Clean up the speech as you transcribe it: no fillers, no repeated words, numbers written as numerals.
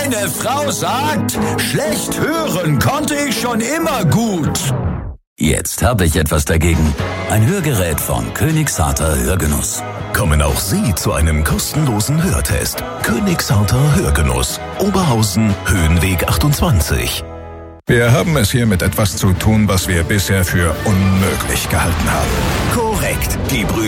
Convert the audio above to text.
Meine Frau sagt, schlecht hören konnte ich schon immer gut. Jetzt habe ich etwas dagegen. Ein Hörgerät von Königsharter Hörgenuss. Kommen auch Sie zu einem kostenlosen Hörtest. Königsharter Hörgenuss. Oberhausen, Höhenweg 28. Wir haben es hier mit etwas zu tun, was wir bisher für unmöglich gehalten haben. Korrekt. Die Brüder